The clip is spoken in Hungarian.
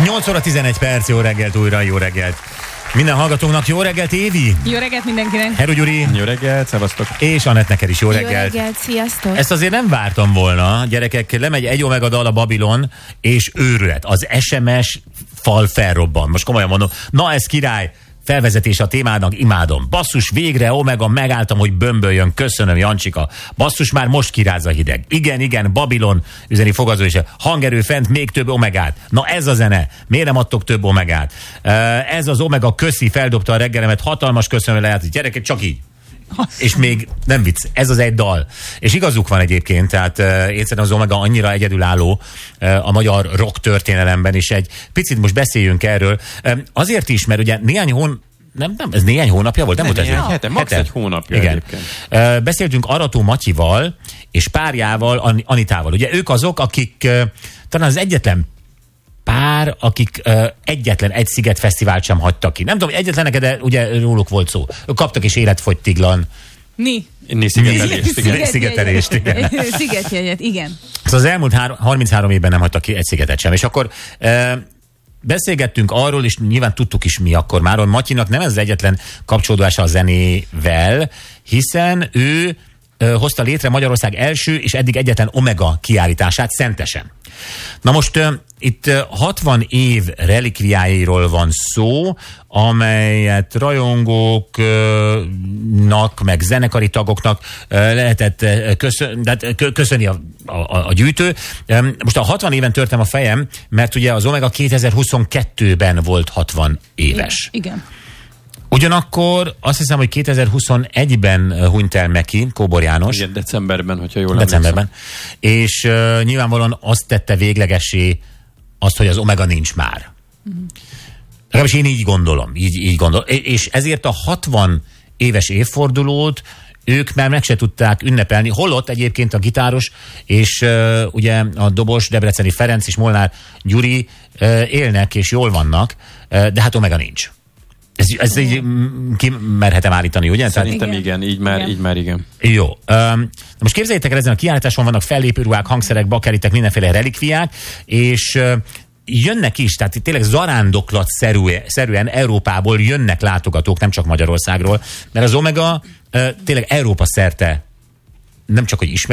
8 óra 11 perc, jó reggelt újra, jó reggelt. Minden hallgatónknak jó reggelt, Évi! Jó reggelt mindenkinek! Heru Gyuri! Jó reggelt, szevasztok! És Anett, neked is jó reggelt! Jó reggelt, sziasztok! Ezt azért nem vártam volna, gyerekek, lemegy egy Omega dal a Babilon, és őrület. Az SMS fal felrobban. Most komolyan mondom, na ez király! Felvezetés a témának, imádom. Basszus, végre Omega, megálltam, hogy bömböljön. Köszönöm, Jancsika. Basszus, már most kiráz a hideg. Igen, Babilon, üzeni fogadó is. Hangerő fent, még több Omegát. Na ez a zene. Miért nem adtok több Omegát? Ez az Omega, köszi, feldobta a reggelemet. Hatalmas köszönöm, lehet, gyerekek, csak így. És még nem vicc, ez az egy dal. És igazuk van egyébként, tehát én szerintem az Omega annyira egyedülálló a magyar rock történelemben, és egy picit most beszéljünk erről. Azért is, mert ugye ez néhány hónapja volt? Nem volt ez? Hete, max. Egy hónapja. Igen. Beszéltünk Arató Matyival és párjával, Anitával. Ugye ők azok, akik talán az egyetlen pár, akik egyetlen egy szigetfesztivált sem hagytak ki. Nem tudom, egyetlenek, de ugye róluk volt szó. Ők kaptak is életfogytiglan. Szigetelést, igen. Szigetjegyet, igen. Szóval az elmúlt 33 évben nem hagytak ki egy szigetet sem. És akkor beszélgettünk arról, és nyilván tudtuk is mi akkor már, hogy Matyinak nem ez az egyetlen kapcsolódása a zenével, hiszen ő hozta létre Magyarország első és eddig egyetlen Omega kiállítását Szentesen. Na most itt 60 év relikviáiról van szó, amelyet rajongóknak, meg zenekari tagoknak lehetett köszönni a gyűjtő. Most a 60 éven törtem a fejem, mert ugye az Omega 2022-ben volt 60 éves. Igen. Ugyanakkor azt hiszem, hogy 2021-ben hunyt el Meki, Kóbor János. Igen, decemberben, hogyha jól emlékszem. És nyilvánvalóan azt tette véglegessé azt, hogy az Omega nincs már. Legalábbis én így gondolom. És ezért a 60 éves évfordulót ők már meg se tudták ünnepelni. Holott egyébként a gitáros és ugye a dobos Debreceni Ferenc és Molnár Gyuri élnek és jól vannak, de hát Omega nincs. Ez így kimerhetem állítani, ugye? Szerintem igen, így már igen. Jó. Most képzeljétek el, ezen a kiállításon vannak fellépőruhák, hangszerek, bakeritek, mindenféle relikviák, és jönnek is, tehát tényleg zarándoklatszerűen Európából jönnek látogatók, nem csak Magyarországról, mert az Omega tényleg Európa szerte nem csak, hogy ismer,